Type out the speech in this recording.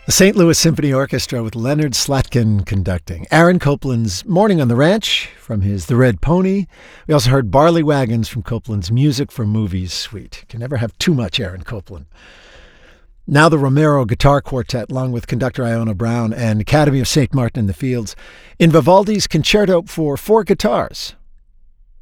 The St. Louis Symphony Orchestra with Leonard Slatkin conducting. Aaron Copland's Morning on the Ranch from his The Red Pony. We also heard Barley Wagons from Copland's Music for Movies suite. Can never have too much Aaron Copland. Now the Romero Guitar Quartet, along with conductor Iona Brown and Academy of St. Martin in the Fields, in Vivaldi's Concerto for Four Guitars,